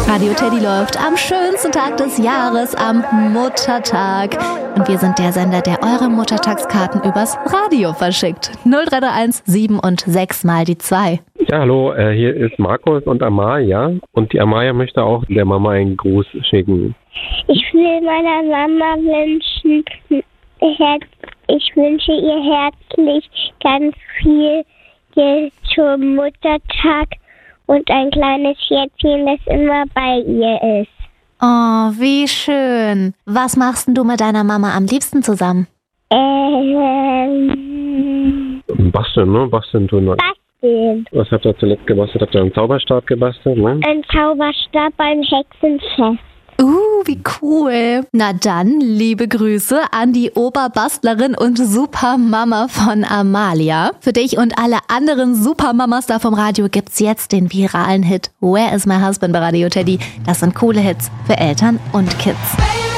Radio Teddy läuft am schönsten Tag des Jahres, am Muttertag. Und wir sind der Sender, der eure Muttertagskarten übers Radio verschickt. 0331 7 und 6 mal die 2. Ja, hallo, hier ist Markus und Amalia. Und die Amalia möchte auch der Mama einen Gruß schicken. Ich will meiner Mama wünschen, ich wünsche ihr herzlich ganz viel zum Muttertag und ein kleines Schätzchen, das immer bei ihr ist. Oh, wie schön. Was machst denn du mit deiner Mama am liebsten zusammen? Basteln, ne? Basteln tun wir. Basteln. Was habt ihr zuletzt gebastelt? Habt ihr einen Zauberstab gebastelt, ne? Ein Zauberstab beim Hexenfest. Wie cool. Na dann, liebe Grüße an die Oberbastlerin und Supermama von Amalia. Für dich und alle anderen Supermamas da vom Radio gibt's jetzt den viralen Hit Where is my husband bei Radio Teddy. Das sind coole Hits für Eltern und Kids.